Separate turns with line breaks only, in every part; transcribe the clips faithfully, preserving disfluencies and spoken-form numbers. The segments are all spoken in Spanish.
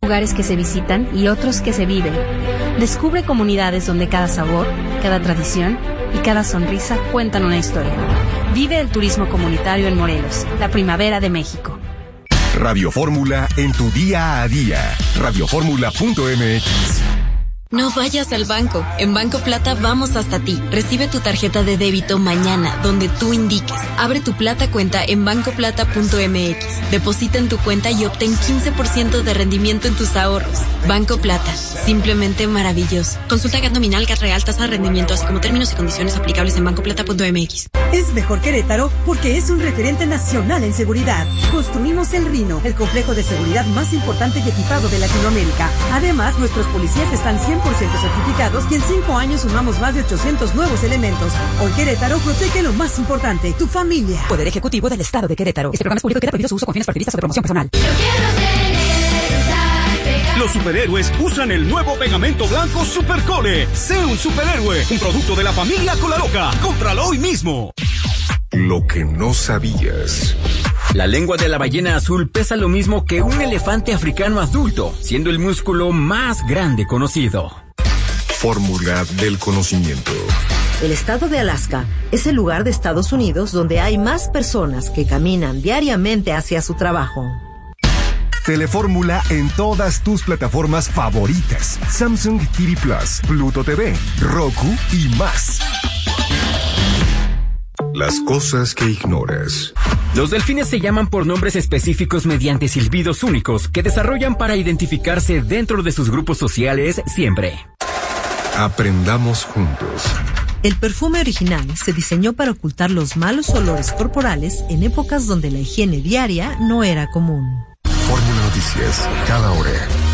Lugares que se visitan y otros que se viven. Descubre comunidades donde cada sabor, cada tradición y cada sonrisa cuentan una historia. Vive el turismo comunitario en Morelos, la primavera de México.
Radio Fórmula en tu día a día. radio fórmula punto m x.
No vayas al banco. En Banco Plata vamos hasta ti. Recibe tu tarjeta de débito mañana, donde tú indiques. Abre tu Plata cuenta en banco plata punto m x. Deposita en tu cuenta y obtén quince por ciento de rendimiento en tus ahorros. Banco Plata. Simplemente maravilloso. Consulta G A T nominal, G A T real, tasa de rendimiento, así como términos y condiciones aplicables en banco plata punto m x.
Es mejor Querétaro porque es un referente nacional en seguridad. Construimos el Rino, el complejo de seguridad más importante y equipado de Latinoamérica. Además, nuestros policías están cien por ciento certificados y en cinco años sumamos más de ochocientos nuevos elementos. Hoy Querétaro protege lo más importante, tu familia.
Poder Ejecutivo del Estado de Querétaro. Este programa es público y queda prohibido su uso con fines partidistas o de promoción personal.
Los superhéroes usan el nuevo pegamento blanco Supercole. Sé un superhéroe, un producto de la familia Colaloca. Cómpralo hoy mismo.
Lo que no sabías.
La lengua de la ballena azul pesa lo mismo que un elefante africano adulto, siendo el músculo más grande conocido.
Fórmula del conocimiento.
El estado de Alaska es el lugar de Estados Unidos donde hay más personas que caminan diariamente hacia su trabajo.
Telefórmula en todas tus plataformas favoritas. Samsung T V Plus, Pluto T V, Roku y más. Las cosas que ignoras.
Los delfines se llaman por nombres específicos mediante silbidos únicos que desarrollan para identificarse dentro de sus grupos sociales siempre.
Aprendamos juntos.
El perfume original se diseñó para ocultar los malos olores corporales en épocas donde la higiene diaria no era común.
Fórmula Noticias, cada hora.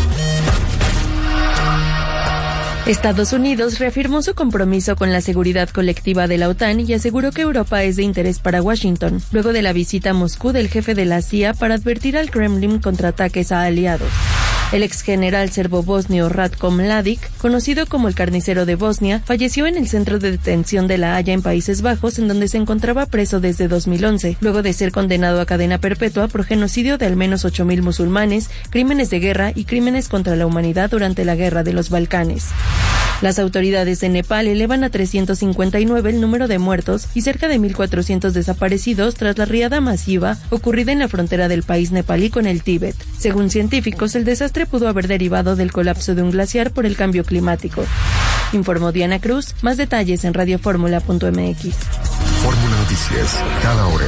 Estados Unidos reafirmó su compromiso con la seguridad colectiva de la OTAN y aseguró que Europa es de interés para Washington, luego de la visita a Moscú del jefe de la C I A para advertir al Kremlin contra ataques a aliados. El exgeneral serbo-bosnio Ratko Mladic, conocido como el carnicero de Bosnia, falleció en el centro de detención de La Haya en Países Bajos, en donde se encontraba preso desde dos mil once, luego de ser condenado a cadena perpetua por genocidio de al menos ocho mil musulmanes, crímenes de guerra y crímenes contra la humanidad durante la Guerra de los Balcanes. Las autoridades de Nepal elevan a trescientos cincuenta y nueve el número de muertos y cerca de mil cuatrocientos desaparecidos tras la riada masiva ocurrida en la frontera del país nepalí con el Tíbet. Según científicos, el desastre pudo haber derivado del colapso de un glaciar por el cambio climático. Informó Diana Cruz. Más detalles en radio fórmula punto m x.
Fórmula Noticias, cada hora.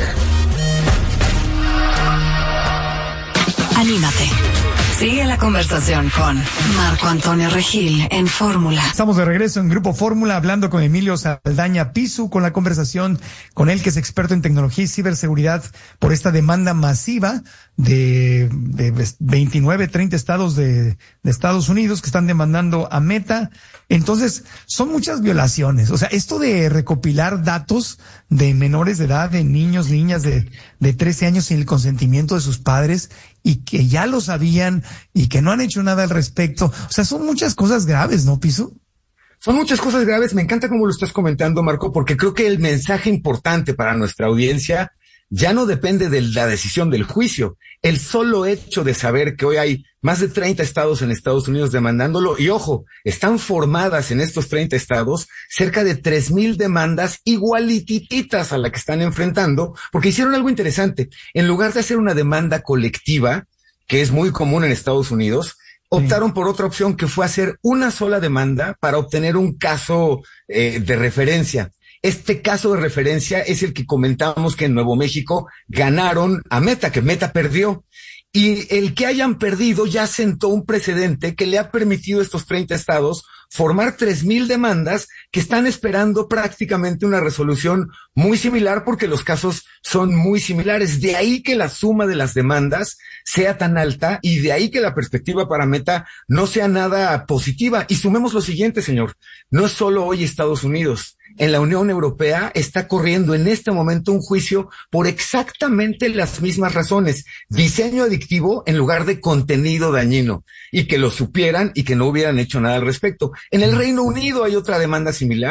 Anímate. Sigue la conversación con Marco Antonio Regil en Fórmula.
Estamos de regreso en Grupo Fórmula hablando con Emilio Saldaña Pisu, con la conversación con él, que es experto en tecnología y ciberseguridad, por esta demanda masiva de, de veintinueve, treinta estados de, de Estados Unidos que están demandando a Meta. Entonces, son muchas violaciones. O sea, esto de recopilar datos de menores de edad, de niños, niñas de, de trece años sin el consentimiento de sus padres, y que ya lo sabían y que no han hecho nada al respecto. O sea, son muchas cosas graves, ¿no, Pisu?
Son muchas cosas graves. Me encanta cómo lo estás comentando, Marco, porque creo que el mensaje importante para nuestra audiencia ya no depende de la decisión del juicio. El solo hecho de saber que hoy hay más de treinta estados en Estados Unidos demandándolo, y ojo, están formadas en estos treinta estados cerca de tres mil demandas igualitititas a la que están enfrentando, porque hicieron algo interesante. En lugar de hacer una demanda colectiva, que es muy común en Estados Unidos, optaron sí. por otra opción, que fue hacer una sola demanda para obtener un caso eh, de referencia. Este caso de referencia es el que comentábamos que en Nuevo México ganaron a Meta, que Meta perdió. Y el que hayan perdido ya sentó un precedente que le ha permitido a estos treinta estados formar tres mil demandas que están esperando prácticamente una resolución muy similar, porque los casos son muy similares. De ahí que la suma de las demandas sea tan alta, y de ahí que la perspectiva para Meta no sea nada positiva. Y sumemos lo siguiente, señor. No es solo hoy Estados Unidos. En la Unión Europea está corriendo en este momento un juicio por exactamente las mismas razones. Diseño adictivo en lugar de contenido dañino. Y que lo supieran y que no hubieran hecho nada al respecto. En el Reino Unido hay otra demanda similar.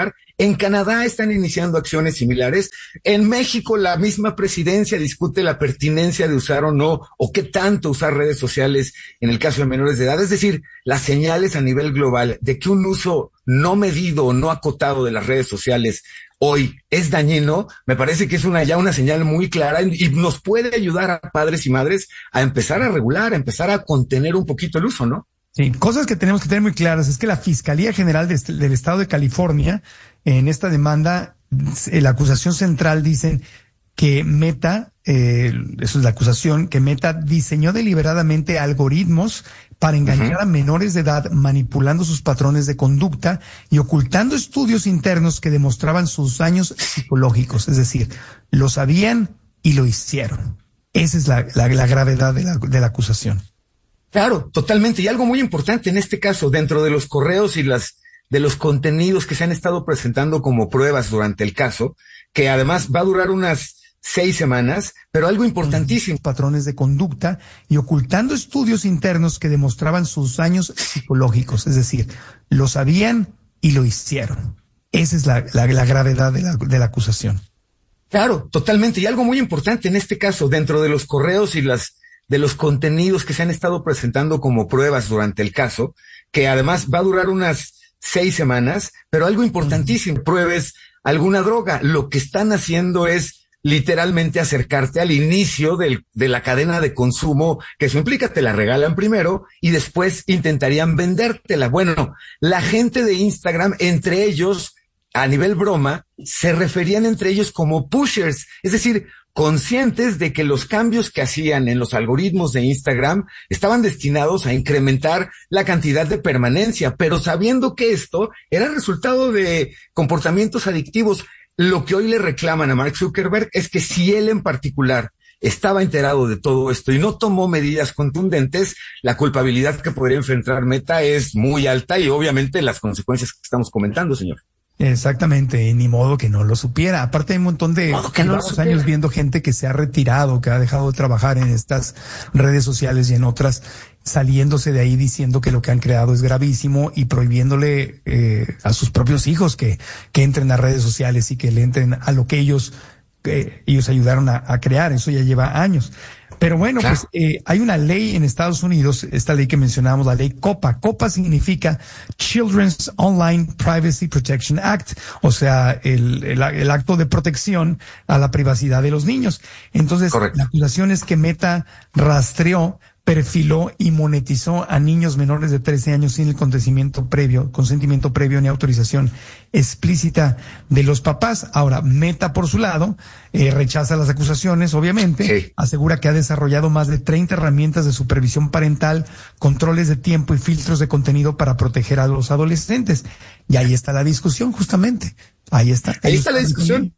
En Canadá están iniciando acciones similares. En México la misma presidencia discute la pertinencia de usar o no, o qué tanto usar redes sociales en el caso de menores de edad. Es decir, las señales a nivel global de que un uso no medido o no acotado de las redes sociales hoy es dañino, me parece que es una ya una señal muy clara y nos puede ayudar a padres y madres a empezar a regular, a empezar a contener un poquito el uso, ¿no?
Sí, cosas que tenemos que tener muy claras es que la Fiscalía General de este, del Estado de California, en esta demanda, la acusación central dicen que Meta, eh, eso es la acusación, que Meta diseñó deliberadamente algoritmos para engañar uh-huh. a menores de edad, manipulando sus patrones de conducta y ocultando estudios internos que demostraban sus daños psicológicos. Es decir, lo sabían y lo hicieron. Esa es la, la, la gravedad de la, de la acusación.
Claro, totalmente. Y algo muy importante en este caso, dentro de los correos y las de los contenidos que se han estado presentando como pruebas durante el caso, que además va a durar unas seis semanas, pero algo importantísimo.
Patrones de conducta y ocultando estudios internos que demostraban sus daños psicológicos. Es decir, lo sabían y lo hicieron. Esa es la, la, la gravedad de la, de la acusación.
Claro, totalmente. Y algo muy importante en este caso, dentro de los correos y las de los contenidos que se han estado presentando como pruebas durante el caso, que además va a durar unas seis semanas, pero algo importantísimo, pruebes alguna droga. Lo que están haciendo es literalmente acercarte al inicio del, de la cadena de consumo, que eso implica te la regalan primero y después intentarían vendértela. Bueno, la gente de Instagram, entre ellos, a nivel broma, se referían entre ellos como pushers, es decir, conscientes de que los cambios que hacían en los algoritmos de Instagram estaban destinados a incrementar la cantidad de permanencia, pero sabiendo que esto era resultado de comportamientos adictivos. Lo que hoy le reclaman a Mark Zuckerberg es que si él en particular estaba enterado de todo esto y no tomó medidas contundentes, la culpabilidad que podría enfrentar Meta es muy alta y obviamente las consecuencias que estamos comentando, señor.
Exactamente, y ni modo que no lo supiera. Aparte hay un montón de
no
años viendo gente que se ha retirado, que ha dejado de trabajar en estas redes sociales y en otras, saliéndose de ahí diciendo que lo que han creado es gravísimo y prohibiéndole eh, a sus propios hijos que, que entren a redes sociales y que le entren a lo que ellos, eh, ellos ayudaron a, a crear. Eso ya lleva años. Pero bueno, claro. pues eh, hay una ley en Estados Unidos, esta ley que mencionamos, la ley COPPA. COPPA significa Children's Online Privacy Protection Act, o sea, el, el, el acto de protección a la privacidad de los niños. Entonces, Correcto. La acusación es que Meta rastreó, perfiló y monetizó a niños menores de trece años sin el consentimiento previo, consentimiento previo ni autorización explícita de los papás. Ahora, Meta, por su lado, eh, rechaza las acusaciones, obviamente, sí. asegura que ha desarrollado más de treinta herramientas de supervisión parental, controles de tiempo y filtros de contenido para proteger a los adolescentes. Y ahí está la discusión, justamente. Ahí está.
Ahí, ahí está, está la discusión.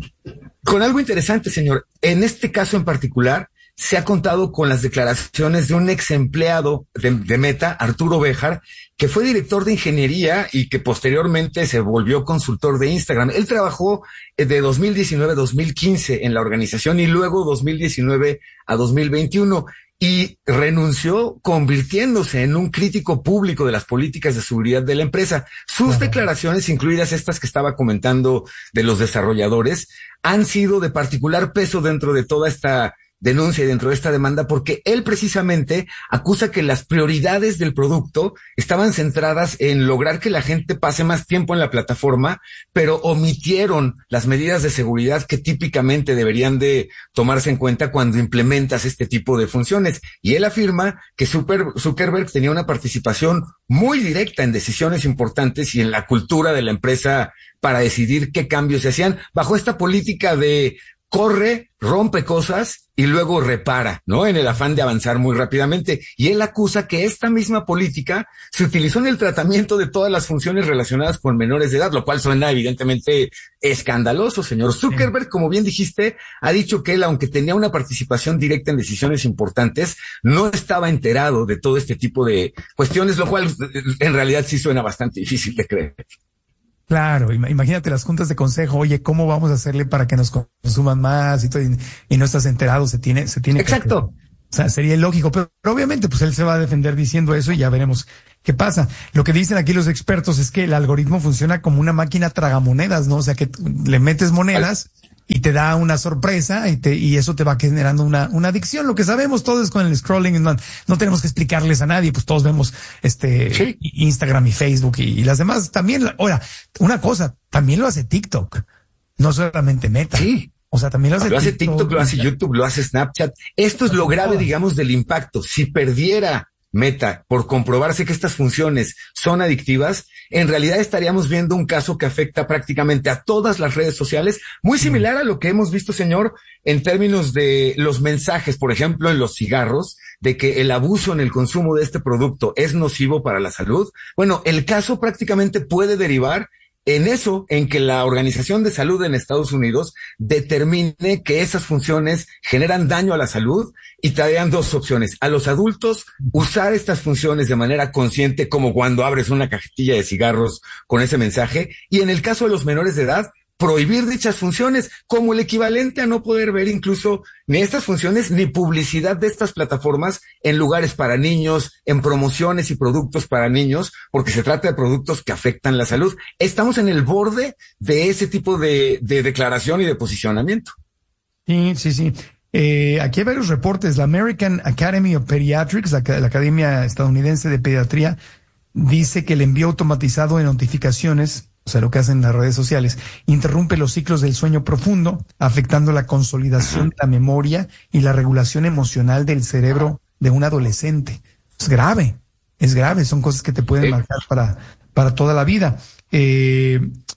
Con algo interesante, señor. En este caso en particular, se ha contado con las declaraciones de un ex empleado de, de Meta, Arturo Béjar, que fue director de ingeniería y que posteriormente se volvió consultor de Instagram. Él trabajó de dos mil diecinueve a dos mil quince en la organización y luego dos mil diecinueve a dos mil veintiuno y renunció convirtiéndose en un crítico público de las políticas de seguridad de la empresa. Sus declaraciones, incluidas estas que estaba comentando de los desarrolladores, han sido de particular peso dentro de toda esta denuncia y dentro de esta demanda, porque él precisamente acusa que las prioridades del producto estaban centradas en lograr que la gente pase más tiempo en la plataforma, pero omitieron las medidas de seguridad que típicamente deberían de tomarse en cuenta cuando implementas este tipo de funciones. Y él afirma que Zuckerberg tenía una participación muy directa en decisiones importantes y en la cultura de la empresa para decidir qué cambios se hacían bajo esta política de corre, rompe cosas y luego repara, ¿no? En el afán de avanzar muy rápidamente. Y él acusa que esta misma política se utilizó en el tratamiento de todas las funciones relacionadas con menores de edad, lo cual suena evidentemente escandaloso, señor. Zuckerberg, como bien dijiste, ha dicho que él, aunque tenía una participación directa en decisiones importantes, no estaba enterado de todo este tipo de cuestiones, lo cual en realidad sí suena bastante difícil de creer.
Claro, imagínate las juntas de consejo, oye, ¿cómo vamos a hacerle para que nos consuman más y todo? Y, y no estás enterado, se tiene, se tiene
Exacto.
que... O sea, sería ilógico, pero, pero obviamente pues él se va a defender diciendo eso y ya veremos qué pasa. Lo que dicen aquí los expertos es que el algoritmo funciona como una máquina tragamonedas, ¿no? O sea, que le metes monedas y te da una sorpresa y te y eso te va generando una una adicción. Lo que sabemos todos con el scrolling, no, no tenemos que explicarles a nadie, pues todos vemos este sí. Instagram y Facebook y, y las demás también. Ahora, una cosa, también lo hace TikTok, no solamente Meta.
Sí.
O sea, también lo hace,
lo hace TikTok, TikTok, lo hace YouTube, lo hace Snapchat. Esto es lo grave, digamos, del impacto. Si perdiera Meta por comprobarse que estas funciones son adictivas, en realidad estaríamos viendo un caso que afecta prácticamente a todas las redes sociales, muy similar a lo que hemos visto, señor, en términos de los mensajes, por ejemplo, en los cigarros, de que el abuso en el consumo de este producto es nocivo para la salud. Bueno, el caso prácticamente puede derivar en eso, en que la Organización de Salud en Estados Unidos determine que esas funciones generan daño a la salud y traerían dos opciones. A los adultos, usar estas funciones de manera consciente, como cuando abres una cajetilla de cigarros con ese mensaje, y en el caso de los menores de edad, prohibir dichas funciones como el equivalente a no poder ver incluso ni estas funciones ni publicidad de estas plataformas en lugares para niños, en promociones y productos para niños, porque se trata de productos que afectan la salud. Estamos en el borde de ese tipo de, de declaración y de posicionamiento.
Sí, sí, sí. Eh, aquí hay varios reportes. La American Academy of Pediatrics, la, la Academia Estadounidense de Pediatría, dice que el envío automatizado de notificaciones, o sea, lo que hacen las redes sociales, interrumpe los ciclos del sueño profundo, afectando la consolidación de la memoria y la regulación emocional del cerebro de un adolescente. Es grave, es grave, son cosas que te pueden marcar para, para toda la vida. Eh,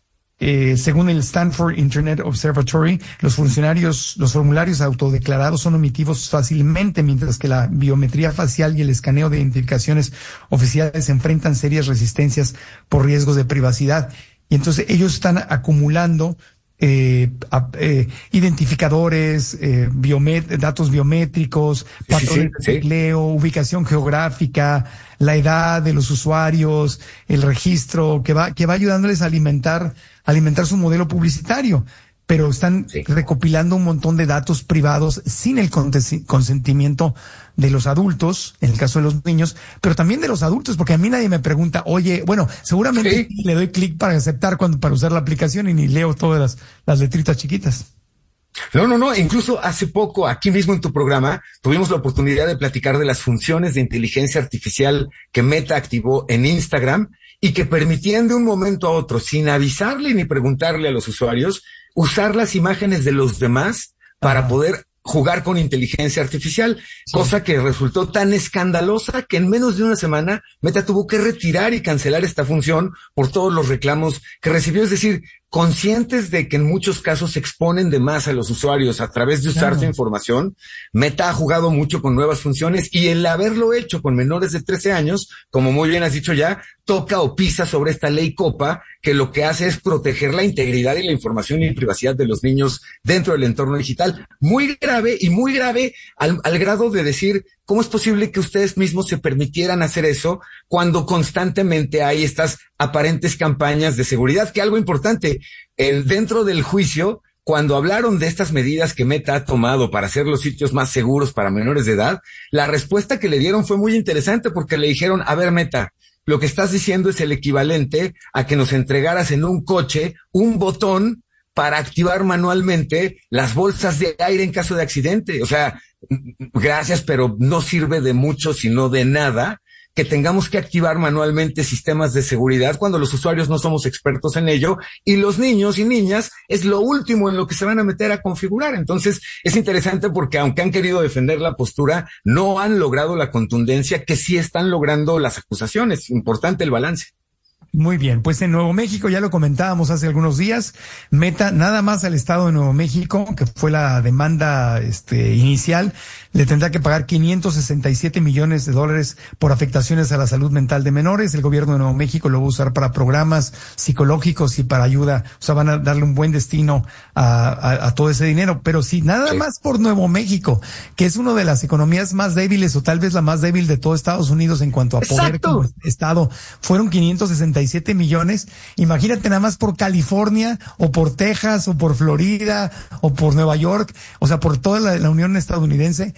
eh, según el Stanford Internet Observatory, los funcionarios, los formularios autodeclarados son omitidos fácilmente, mientras que la biometría facial y el escaneo de identificaciones oficiales enfrentan serias resistencias por riesgos de privacidad. Y entonces ellos están acumulando eh, a, eh, identificadores, eh, biomet datos biométricos, patrones sí, sí, sí. de tecleo, ubicación geográfica, la edad de los usuarios, el registro, que va, que va ayudándoles a alimentar, alimentar su modelo publicitario. Pero están sí. recopilando un montón de datos privados sin el consentimiento de los adultos, en el caso de los niños, pero también de los adultos, porque a mí nadie me pregunta, oye, bueno, seguramente sí. le doy clic para aceptar cuando para usar la aplicación y ni leo todas las, las letritas chiquitas.
No, no, no, incluso hace poco, aquí mismo en tu programa, tuvimos la oportunidad de platicar de las funciones de inteligencia artificial que Meta activó en Instagram y que permitían de un momento a otro, sin avisarle ni preguntarle a los usuarios, usar las imágenes de los demás para Ajá. poder jugar con inteligencia artificial, sí. cosa que resultó tan escandalosa que en menos de una semana Meta tuvo que retirar y cancelar esta función por todos los reclamos que recibió. Es decir, conscientes de que en muchos casos se exponen de más a los usuarios a través de usar claro. su información, Meta ha jugado mucho con nuevas funciones y el haberlo hecho con menores de trece años, como muy bien has dicho ya, toca o pisa sobre esta ley COPPA, que lo que hace es proteger la integridad y la información y privacidad de los niños dentro del entorno digital. Muy grave y muy grave al, al grado de decir, ¿cómo es posible que ustedes mismos se permitieran hacer eso cuando constantemente hay estas aparentes campañas de seguridad? Que algo importante, el, dentro del juicio, cuando hablaron de estas medidas que Meta ha tomado para hacer los sitios más seguros para menores de edad, la respuesta que le dieron fue muy interesante porque le dijeron, a ver Meta, lo que estás diciendo es el equivalente a que nos entregaras en un coche un botón para activar manualmente las bolsas de aire en caso de accidente. O sea, gracias, pero no sirve de mucho, sino de nada, que tengamos que activar manualmente sistemas de seguridad cuando los usuarios no somos expertos en ello, y los niños y niñas es lo último en lo que se van a meter a configurar. Entonces, es interesante porque aunque han querido defender la postura, no han logrado la contundencia que sí están logrando las acusaciones. Importante el balance.
Muy bien, pues en Nuevo México, ya lo comentábamos hace algunos días, Meta, nada más al estado de Nuevo México, que fue la demanda este inicial, le tendrá que pagar quinientos sesenta y siete millones de dólares por afectaciones a la salud mental de menores. El gobierno de Nuevo México lo va a usar para programas psicológicos y para ayuda, o sea, van a darle un buen destino a, a, a todo ese dinero. Pero si nada sí. más por Nuevo México, que es una de las economías más débiles o tal vez la más débil de todo Estados Unidos en cuanto a poder
Exacto.
como estado, fueron quinientos sesenta y siete millones. Imagínate nada más por California o por Texas o por Florida o por Nueva York, o sea, por toda la, la Unión estadounidense.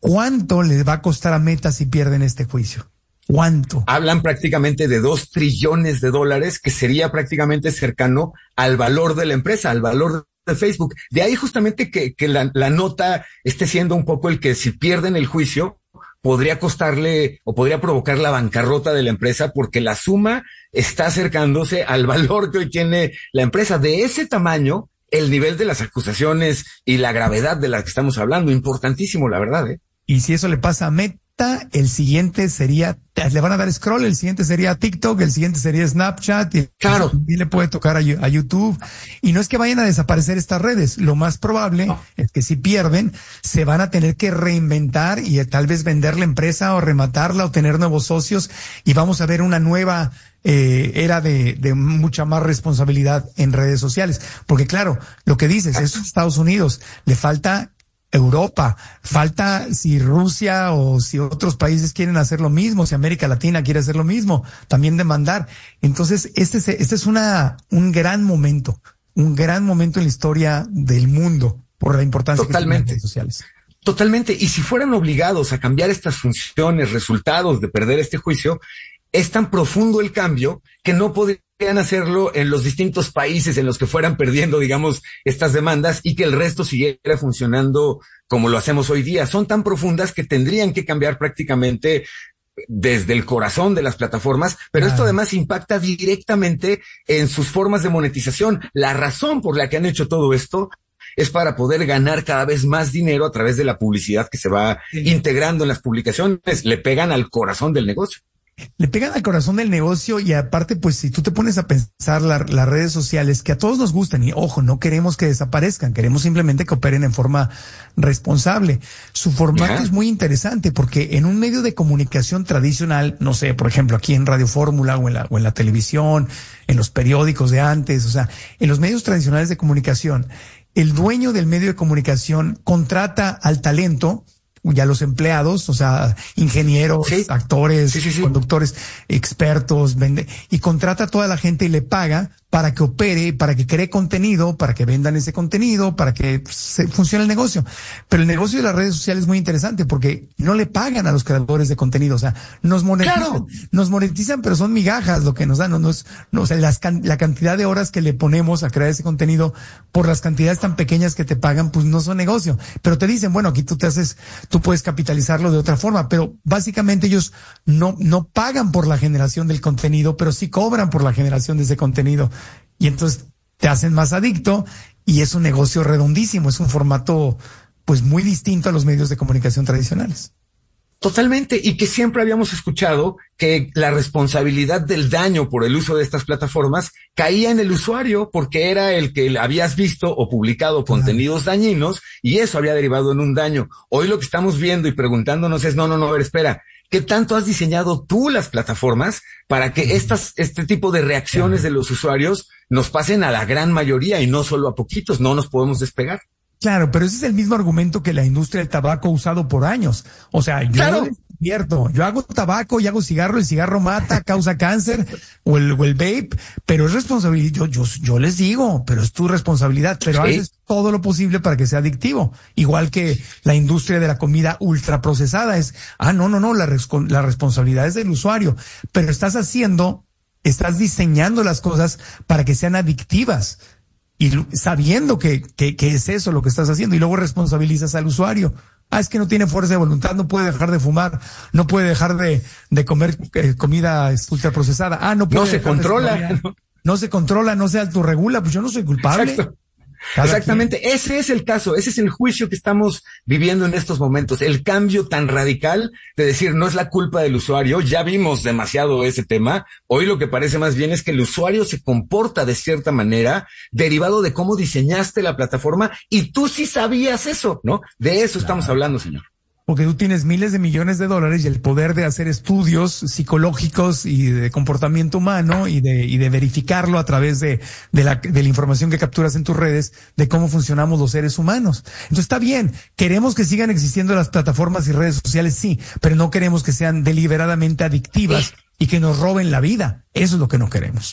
¿Cuánto les va a costar a Meta si pierden este juicio? ¿Cuánto?
Hablan prácticamente de dos trillones de dólares, que sería prácticamente cercano al valor de la empresa, al valor de Facebook. De ahí justamente que, que la, la nota esté siendo un poco el que si pierden el juicio, podría costarle o podría provocar la bancarrota de la empresa, porque la suma está acercándose al valor que hoy tiene la empresa. De ese tamaño, el nivel de las acusaciones y la gravedad de las que estamos hablando, importantísimo, la verdad, ¿eh?
Y si eso le pasa a Meta, el siguiente sería, le van a dar scroll, el siguiente sería TikTok, el siguiente sería Snapchat, y
claro,
también le puede tocar a, a YouTube. Y no es que vayan a desaparecer estas redes, lo más probable no. es que si pierden, se van a tener que reinventar y tal vez vender la empresa o rematarla o tener nuevos socios, y vamos a ver una nueva eh, era de, de mucha más responsabilidad en redes sociales. Porque claro, lo que dices, es Estados Unidos, le falta Europa, falta si Rusia o si otros países quieren hacer lo mismo, si América Latina quiere hacer lo mismo, también demandar. Entonces, este es, este es una, un gran momento, un gran momento en la historia del mundo por la importancia
Totalmente.
que tienen las redes sociales.
Totalmente. Y si fueran obligados a cambiar estas funciones, resultados de perder este juicio, es tan profundo el cambio que no podrían hacerlo en los distintos países en los que fueran perdiendo, digamos, estas demandas y que el resto siguiera funcionando como lo hacemos hoy día. Son tan profundas que tendrían que cambiar prácticamente desde el corazón de las plataformas, pero ah. esto además impacta directamente en sus formas de monetización. La razón por la que han hecho todo esto es para poder ganar cada vez más dinero a través de la publicidad que se va sí. integrando en las publicaciones. Le pegan al corazón del negocio.
Le pegan al corazón del negocio, y aparte, pues si tú te pones a pensar la, las redes sociales, que a todos nos gustan, y ojo, no queremos que desaparezcan, queremos simplemente que operen en forma responsable. Su formato yeah. es muy interesante, porque en un medio de comunicación tradicional, no sé, por ejemplo, aquí en Radio Fórmula o en la, o en la televisión, en los periódicos de antes, o sea, en los medios tradicionales de comunicación, el dueño del medio de comunicación contrata al talento, ya los empleados, o sea, ingenieros, sí. actores, sí, sí, sí. conductores, expertos, vende, y contrata a toda la gente y le paga para que opere, para que cree contenido, para que vendan ese contenido, para que se funcione el negocio. Pero el negocio de las redes sociales es muy interesante porque no le pagan a los creadores de contenido, o sea, nos monetizan, claro. nos monetizan, pero son migajas lo que nos dan, no, no es, no, o sea, las, la cantidad de horas que le ponemos a crear ese contenido por las cantidades tan pequeñas que te pagan, pues no son negocio. Pero te dicen, bueno, aquí tú te haces, tú puedes capitalizarlo de otra forma, pero básicamente ellos no, no pagan por la generación del contenido, pero sí cobran por la generación de ese contenido. Y entonces te hacen más adicto, y es un negocio redondísimo, es un formato pues muy distinto a los medios de comunicación tradicionales.
Totalmente, y que siempre habíamos escuchado que la responsabilidad del daño por el uso de estas plataformas caía en el usuario, porque era el que habías visto o publicado contenidos claro. dañinos, y eso había derivado en un daño. Hoy lo que estamos viendo y preguntándonos es, no, no, no, a ver, espera, ¿qué tanto has diseñado tú las plataformas para que estas, este tipo de reacciones de los usuarios nos pasen a la gran mayoría y no solo a poquitos? No nos podemos despegar.
Claro, pero ese es el mismo argumento que la industria del tabaco ha usado por años. O sea, yo claro. lo despierto, yo hago tabaco y hago cigarro, el cigarro mata, causa cáncer, o el, o el vape, pero es responsabilidad, yo, yo, yo les digo, pero es tu responsabilidad, pero sí. haces todo lo posible para que sea adictivo. Igual que la industria de la comida ultraprocesada es, ah, no, no, no, la, la responsabilidad es del usuario, pero estás haciendo, estás diseñando las cosas para que sean adictivas. Y sabiendo que, que, que es eso lo que estás haciendo, y luego responsabilizas al usuario. Ah, es que no tiene fuerza de voluntad, no puede dejar de fumar, no puede dejar de, de comer eh, comida ultraprocesada. Ah, no puede.
No se controla.
No, no se controla, no se autorregula, pues yo no soy culpable.
Exacto. Cada Exactamente, quien. Ese es el caso, ese es el juicio que estamos viviendo en estos momentos, el cambio tan radical de decir no es la culpa del usuario. Ya vimos demasiado ese tema, hoy lo que parece más bien es que el usuario se comporta de cierta manera derivado de cómo diseñaste la plataforma, y tú sí sabías eso, ¿no? De eso claro. estamos hablando, señor.
Porque tú tienes miles de millones de dólares y el poder de hacer estudios psicológicos y de comportamiento humano y de, y de verificarlo a través de, de la, de la información que capturas en tus redes de cómo funcionamos los seres humanos. Entonces está bien, queremos que sigan existiendo las plataformas y redes sociales, sí, pero no queremos que sean deliberadamente adictivas y que nos roben la vida. Eso es lo que no queremos.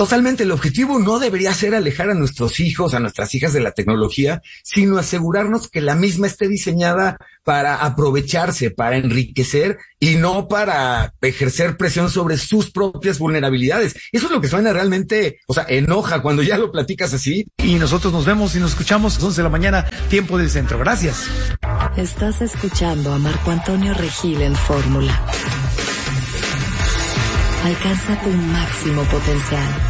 Totalmente, el objetivo no debería ser alejar a nuestros hijos, a nuestras hijas de la tecnología, sino asegurarnos que la misma esté diseñada para aprovecharse, para enriquecer y no para ejercer presión sobre sus propias vulnerabilidades. Eso es lo que suena realmente, o sea, enoja cuando ya lo platicas así.
Y nosotros nos vemos y nos escuchamos a las once de la mañana, tiempo del centro. Gracias.
Estás escuchando a Marco Antonio Regil en Fórmula. Alcanza tu máximo potencial.